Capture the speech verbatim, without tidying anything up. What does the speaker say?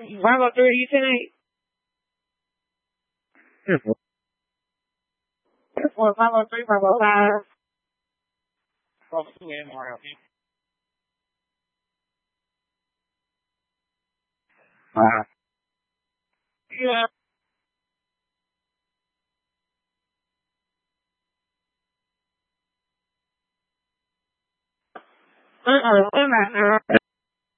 five oh three, you tonight? Four, five oh three, five oh five. five oh two and Mario. Uh, yeah. Uh-uh, I'm not.